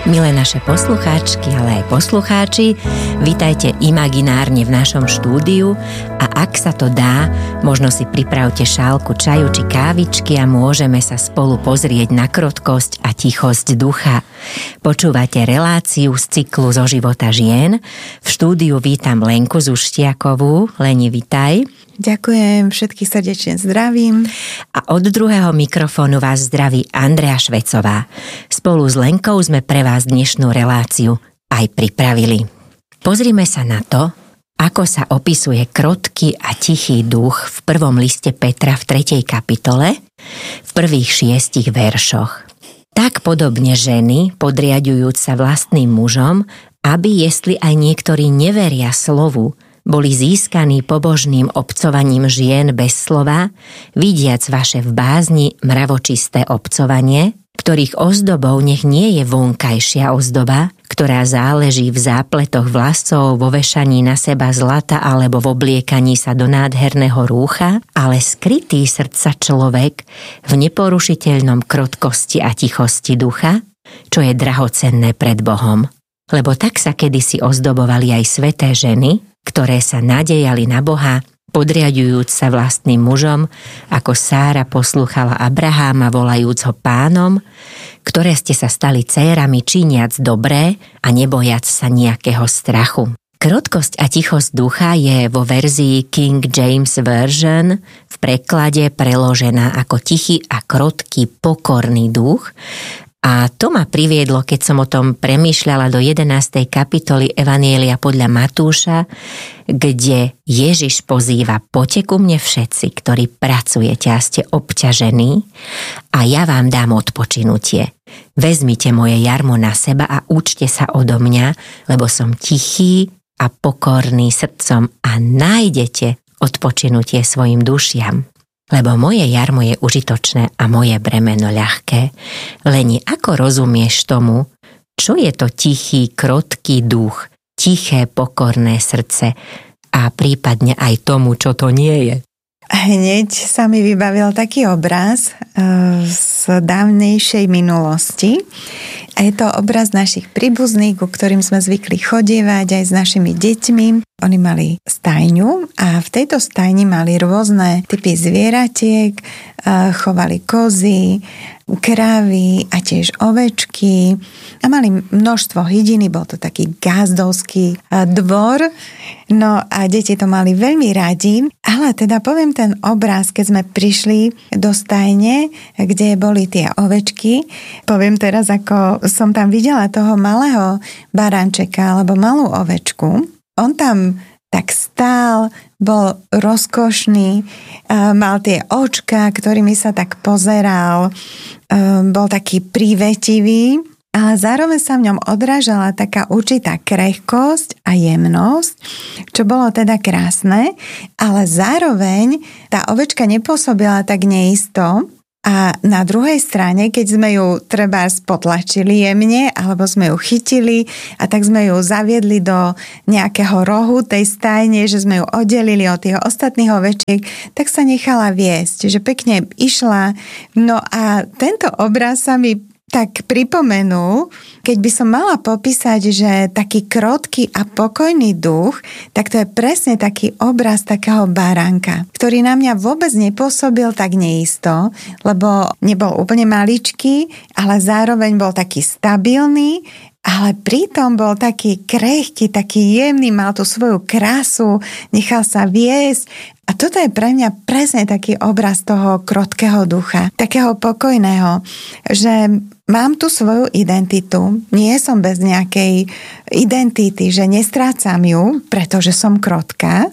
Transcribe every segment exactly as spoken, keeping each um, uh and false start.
Milé naše poslucháčky, ale aj poslucháči, vítajte imaginárne v našom štúdiu a ak sa to dá, možno si pripravte šálku čaju či kávičky a môžeme sa spolu pozrieť na krotkosť a tichosť ducha. Počúvate reláciu z cyklu Zo života žien. V štúdiu vítam Lenku Zuštiakovú. Leni, vitaj. Ďakujem, všetkých srdečne zdravím. A od druhého mikrofónu vás zdraví Andrea Švecová. Spolu s Lenkou sme pre vás dnešnú reláciu aj pripravili. Pozrime sa na to, ako sa opisuje krotký a tichý duch v prvom liste Petra v tretej kapitole, v prvých šiestich veršoch. Tak podobne ženy, podriaďujúc sa vlastným mužom, aby jestli aj niektorí neveria slovu, boli získaní pobožným obcovaním žien bez slova, vidiac vaše v bázni mravočisté obcovanie, ktorých ozdobou nech nie je vonkajšia ozdoba, ktorá záleží v zápletoch vlasov, vo vešaní na seba zlata alebo v obliekaní sa do nádherného rúcha, ale skrytý srdca človek v neporušiteľnom krotkosti a tichosti ducha, čo je drahocenné pred Bohom. Lebo tak sa kedysi ozdobovali aj sväté ženy, ktoré sa nadejali na Boha, podriaďujúc sa vlastným mužom, ako Sára poslúchala Abraháma, volajúc ho pánom, ktoré ste sa stali dcérami činiac dobré a nebojac sa nejakého strachu. Krotkosť a tichosť ducha je vo verzii King James Version v preklade preložená ako tichý a krotký pokorný duch. A to ma priviedlo, keď som o tom premýšľala, do jedenástej kapitoly Evanjelia podľa Matúša, kde Ježiš pozýva: poďte ku mne všetci, ktorí pracujete a ste obťažení, a ja vám dám odpočinutie. Vezmite moje jarmo na seba a učte sa odo mňa, lebo som tichý a pokorný srdcom a nájdete odpočinutie svojim dušiam. Lebo moje jarmo je užitočné a moje bremeno ľahké. Leni, ako rozumieš tomu, čo je to tichý, krotký duch, tiché, pokorné srdce a prípadne aj tomu, čo to nie je? Hneď sa mi vybavil taký obraz z dávnejšej minulosti. A je to obraz našich príbuzných, ku ktorým sme zvykli chodievať aj s našimi deťmi. Oni mali stajňu a v tejto stajni mali rôzne typy zvieratiek, chovali kozy, krávy a tiež ovečky a mali množstvo hydiny, bol to taký gázdovský dvor, no a deti to mali veľmi radi, ale teda poviem ten obraz, keď sme prišli do stajne, kde boli tie ovečky, poviem teraz, ako som tam videla toho malého barančeka alebo malú ovečku. On tam tak stál, bol rozkošný, mal tie očka, ktorými sa tak pozeral, bol taký prívetivý, ale zároveň sa v ňom odrážala taká určitá krehkosť a jemnosť, čo bolo teda krásne, ale zároveň tá ovečka nepôsobila tak neisto. A na druhej strane, keď sme ju trebárs potlačili jemne, alebo sme ju chytili a tak sme ju zaviedli do nejakého rohu tej stajne, že sme ju oddelili od tých ostatných ovečiek, tak sa nechala viesť, že pekne išla. No a tento obraz sa mi tak pripomenul, keď by som mala popísať, že taký krotký a pokojný duch, tak to je presne taký obraz takého baránka, ktorý na mňa vôbec nepôsobil tak neisto, lebo nebol úplne maličký, ale zároveň bol taký stabilný, ale pritom bol taký krehký, taký jemný, mal tú svoju krásu, nechal sa viesť. A toto je pre mňa presne taký obraz toho krotkého ducha, takého pokojného, že mám tu svoju identitu, nie som bez nejakej identity, že nestrácam ju, pretože som krotká,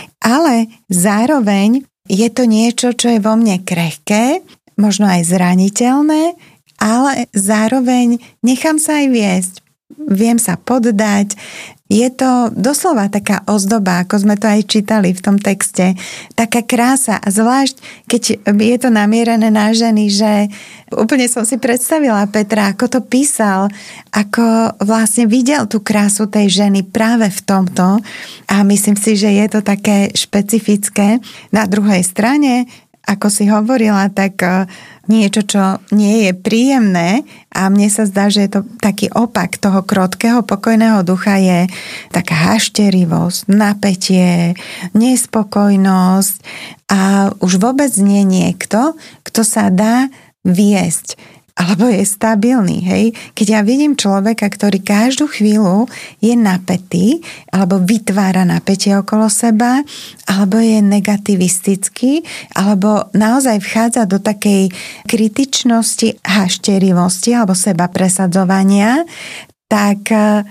ale zároveň je to niečo, čo je vo mne krehké, možno aj zraniteľné, ale zároveň nechám sa aj viesť. Viem sa poddať. Je to doslova taká ozdoba, ako sme to aj čítali v tom texte. Taká krása a zvlášť, keď je to namierené na ženy, že úplne som si predstavila Petra, ako to písal, ako vlastne videl tú krásu tej ženy práve v tomto a myslím si, že je to také špecifické. Na druhej strane ako si hovorila, tak niečo, čo nie je príjemné a mne sa zdá, že je to taký opak toho krotkého, pokojného ducha je taká hašterivosť, napätie, nespokojnosť a už vôbec nie niekto, kto sa dá viesť alebo je stabilný, hej. Keď ja vidím človeka, ktorý každú chvíľu je napätý, alebo vytvára napätie okolo seba, alebo je negativistický, alebo naozaj vchádza do takej kritičnosti, hašterivosti alebo seba presadzovania, tak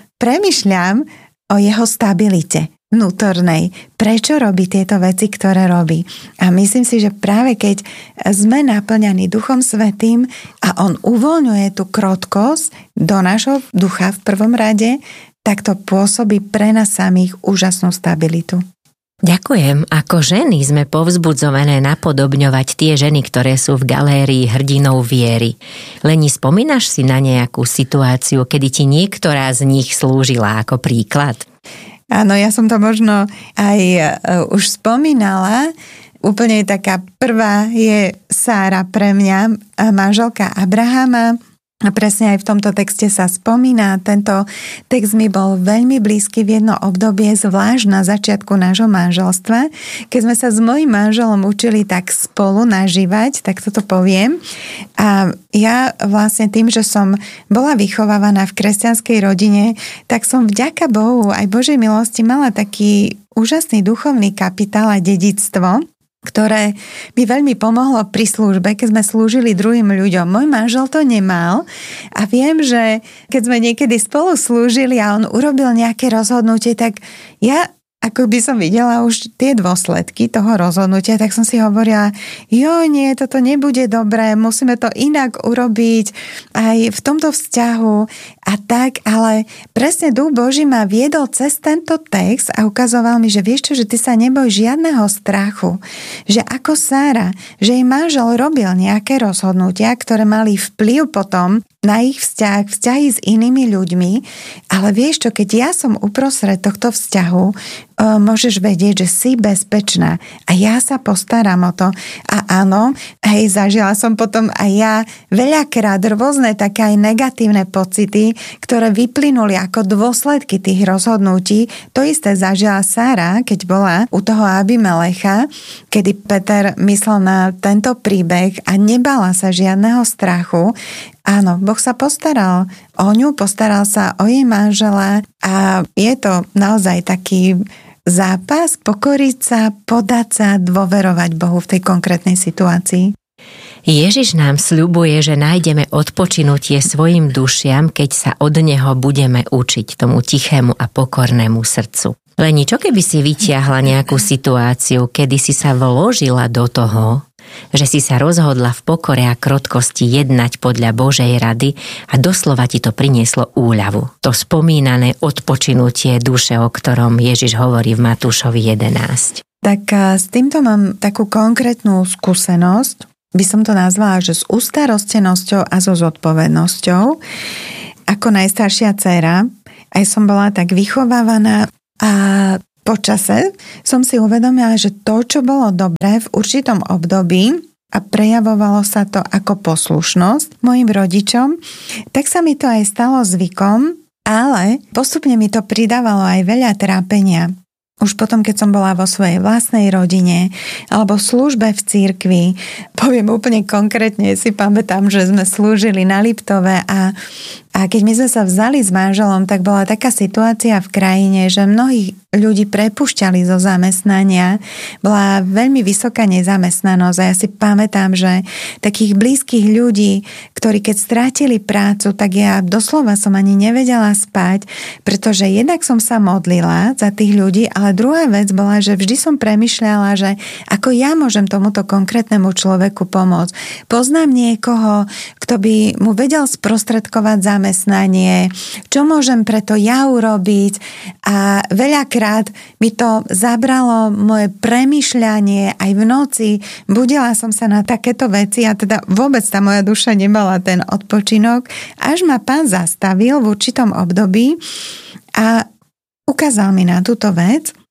premýšľam o jeho stabilite vnútornej. Prečo robí tieto veci, ktoré robí? A myslím si, že práve keď sme naplňaní Duchom Svätým a on uvoľňuje tú krotkosť do nášho ducha v prvom rade, tak to pôsobí pre nás samých úžasnú stabilitu. Ďakujem. Ako ženy sme povzbudzované napodobňovať tie ženy, ktoré sú v galérii hrdinov viery. Leni, spomínaš si na nejakú situáciu, kedy ti niektorá z nich slúžila ako príklad? Áno, ja som to možno aj už spomínala. Úplne taká prvá je Sára pre mňa, manželka Abrahama. A presne aj v tomto texte sa spomína. Tento text mi bol veľmi blízky v jedno obdobie, zvlášť na začiatku nášho manželstva. Keď sme sa s mojím manželom učili tak spolu nažívať, tak toto poviem. A ja vlastne tým, že som bola vychovávaná v kresťanskej rodine, tak som vďaka Bohu aj Božej milosti mala taký úžasný duchovný kapitál a dedičstvo, ktoré mi veľmi pomohlo pri službe, keď sme slúžili druhým ľuďom. Môj manžel to nemal a viem, že keď sme niekedy spolu slúžili a on urobil nejaké rozhodnutie, tak ja ako by som videla už tie dôsledky toho rozhodnutia, tak som si hovorila, jo, nie, toto nebude dobré, musíme to inak urobiť aj v tomto vzťahu a tak, ale presne Duch Boží ma viedol cez tento text a ukazoval mi, že vieš čo, že ty sa neboj žiadneho strachu, že ako Sára, že jej manžel robil nejaké rozhodnutia, ktoré mali vplyv potom na ich vzťah, vzťahy s inými ľuďmi, ale vieš čo, keď ja som uprostred tohto vzťahu, môžeš vedieť, že si bezpečná a ja sa postaram o to. A áno, hej, zažila som potom aj ja veľakrát rôzne také aj negatívne pocity, ktoré vyplynuli ako dôsledky tých rozhodnutí. To isté zažila Sára, keď bola u toho Abimelecha, kedy Peter myslel na tento príbeh a nebala sa žiadneho strachu. Áno, Boh sa postaral o ňu, postaral sa o jej manžela a je to naozaj taký zápas, pokoriť sa, podať sa, dôverovať Bohu v tej konkrétnej situácii. Ježiš nám sľubuje, že nájdeme odpočinutie svojim dušiam, keď sa od Neho budeme učiť tomu tichému a pokornému srdcu. Leni, čo keby si vytiahla nejakú situáciu, kedy si sa vložila do toho, že si sa rozhodla v pokore a krotkosti jednať podľa Božej rady a doslova ti to prinieslo úľavu. To spomínané odpočinutie duše, o ktorom Ježiš hovorí v Matúšovi jedenásť. Tak s týmto mám takú konkrétnu skúsenosť, by som to nazvala, že s ústarostenosťou a so zodpovednosťou. Ako najstaršia dcéra, aj som bola tak vychovávaná a po čase som si uvedomila, že to, čo bolo dobré v určitom období a prejavovalo sa to ako poslušnosť mojim rodičom, tak sa mi to aj stalo zvykom, ale postupne mi to pridávalo aj veľa trápenia. Už potom, keď som bola vo svojej vlastnej rodine alebo v službe v cirkvi, poviem úplne konkrétne, si pamätám, že sme slúžili na Liptove a A keď my sme sa vzali s manželom, tak bola taká situácia v krajine, že mnohých ľudí prepúšťali zo zamestnania. Bola veľmi vysoká nezamestnanosť a ja si pamätám, že takých blízkych ľudí, ktorí keď strátili prácu, tak ja doslova som ani nevedela spať, pretože jednak som sa modlila za tých ľudí, ale druhá vec bola, že vždy som premýšľala, že ako ja môžem tomuto konkrétnemu človeku pomôcť. Poznám niekoho, kto by mu vedel sprostredkovať zamestnanie, zamestnanie, čo môžem preto ja urobiť a veľakrát mi to zabralo moje premýšľanie aj v noci, budila som sa na takéto veci a teda vôbec tá moja duša nemala ten odpočinok, až ma Pán zastavil v určitom období a ukázal mi na túto vec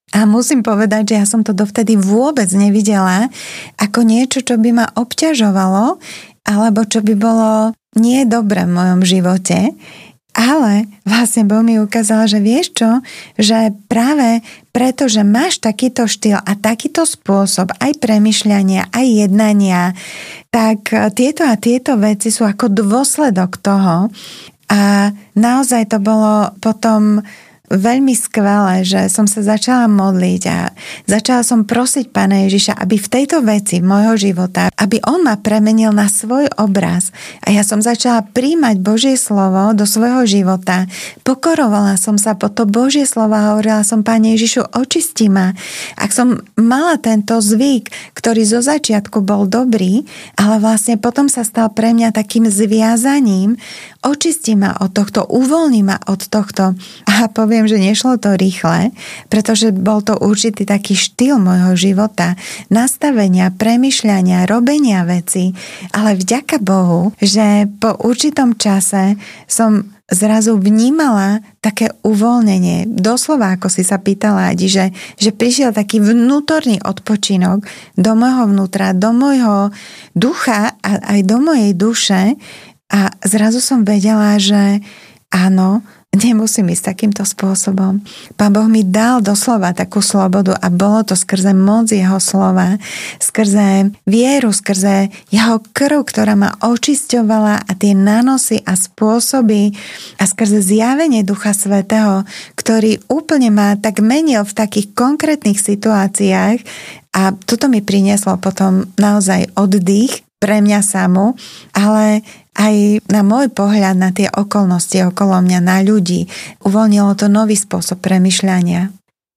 A musím povedať, že ja som to dovtedy vôbec nevidela ako niečo, čo by ma obťažovalo, alebo čo by bolo nie dobré v mojom živote. Ale vlastne Boh mi ukázal, že vieš čo, že práve preto, že máš takýto štýl a takýto spôsob aj premýšľania, aj jednania, tak tieto a tieto veci sú ako dôsledok toho. A naozaj to bolo potom veľmi skvelé, že som sa začala modliť a začala som prosiť Pána Ježiša, aby v tejto veci môjho života, aby on ma premenil na svoj obraz. A ja som začala príjmať Božie slovo do svojho života. Pokorovala som sa po to Božie slovo a hovorila som: Pane Ježišu, očisti ma. Ak som mala tento zvyk, ktorý zo začiatku bol dobrý, ale vlastne potom sa stal pre mňa takým zviazaním, očisti ma od tohto, uvoľni ma od tohto. A poviem, že nešlo to rýchle, pretože bol to určitý taký štýl môjho života, nastavenia, premýšľania, robenia veci, ale vďaka Bohu, že po určitom čase som zrazu vnímala také uvoľnenie. Doslova, ako si sa pýtala, Adi, že, že prišiel taký vnútorný odpočinok do môjho vnútra, do môjho ducha a aj do mojej duše a zrazu som vedela, že áno, nemusím ísť takýmto spôsobom. Pán Boh mi dal doslova takú slobodu a bolo to skrze moc jeho slova, skrze vieru, skrze jeho krv, ktorá ma očisťovala a tie nánosy a spôsoby a skrze zjavenie Ducha Svätého, ktorý úplne ma tak menil v takých konkrétnych situáciách a toto mi prinieslo potom naozaj oddych pre mňa samú, ale aj na môj pohľad na tie okolnosti okolo mňa, na ľudí. Uvoľnilo to nový spôsob premýšľania.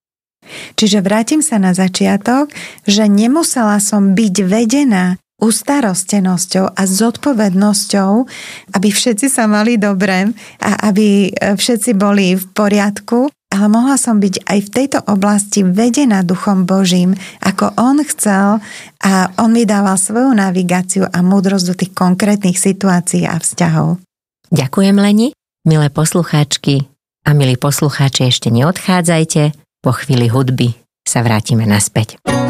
Čiže vrátim sa na začiatok, že nemusela som byť vedená ustarostenosťou a zodpovednosťou, aby všetci sa mali dobre a aby všetci boli v poriadku, ale mohla som byť aj v tejto oblasti vedená Duchom Božím, ako on chcel a on mi dával svoju navigáciu a múdrosť do tých konkrétnych situácií a vzťahov. Ďakujem, Leni. Milé poslucháčky a milí poslucháči, ešte neodchádzajte. Po chvíli hudby sa vrátime naspäť.